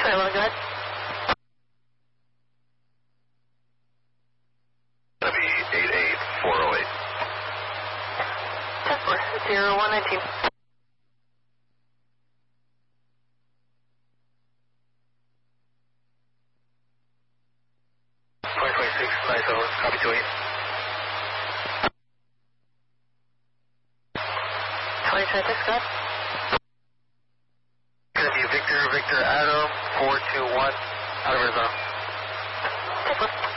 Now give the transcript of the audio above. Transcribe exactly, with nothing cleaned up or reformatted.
Flight eleven, go ahead. Gonna be eight eight four oh eight. ten four, zero one nineteen. twenty twenty-six, nice over, copy two eight. twenty twenty-six, go ahead. Gonna be Victor, Victor, Adam, four two one, out of Arizona. ten four.